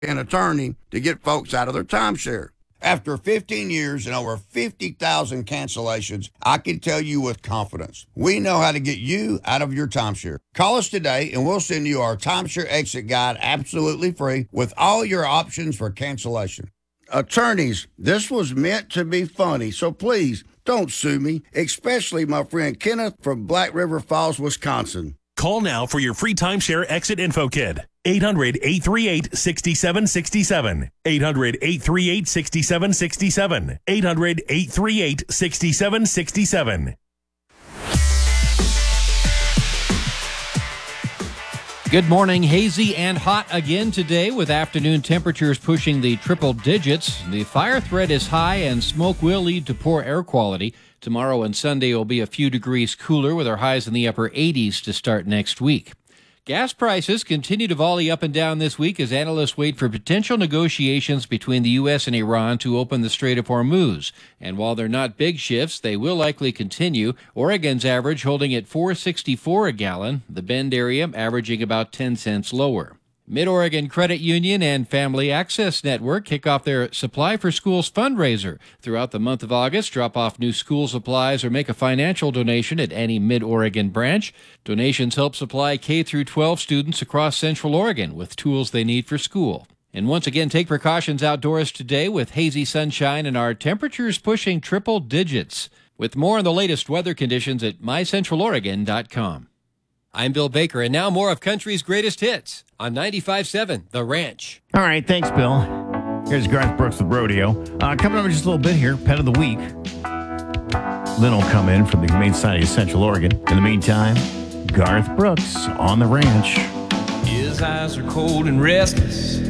an attorney to get folks out of their timeshare. After 15 years and over 50,000 cancellations, I can tell you with confidence, we know how to get you out of your timeshare. Call us today and we'll send you our timeshare exit guide absolutely free with all your options for cancellation. Attorneys, this was meant to be funny, so please don't sue me, especially my friend Kenneth from Black River Falls, Wisconsin. Call now for your free timeshare exit info kit. 800-838-6767. 800-838-6767. 800-838-6767. Good morning. Hazy and hot again today with afternoon temperatures pushing the triple digits. The fire threat is high and smoke will lead to poor air quality. Tomorrow and Sunday will be a few degrees cooler with our highs in the upper 80s to start next week. Gas prices continue to volley up and down this week as analysts wait for potential negotiations between the U.S. and Iran to open the Strait of Hormuz. And while they're not big shifts, they will likely continue. Oregon's average holding at $4.64 a gallon, the Bend area averaging about 10 cents lower. Mid-Oregon Credit Union and Family Access Network kick off their Supply for Schools fundraiser. Throughout the month of August, drop off new school supplies or make a financial donation at any Mid-Oregon branch. Donations help supply K-12 students across Central Oregon with tools they need for school. And once again, take precautions outdoors today with hazy sunshine and our temperatures pushing triple digits. With more on the latest weather conditions at mycentraloregon.com. I'm Bill Baker, and now more of country's greatest hits on 95.7 The Ranch. All right, thanks, Bill. Here's Garth Brooks with Rodeo. Coming up in just a little bit here, Pet of the Week. Lynn will come in from the main side of Central Oregon. In the meantime, Garth Brooks on The Ranch. His eyes are cold and restless.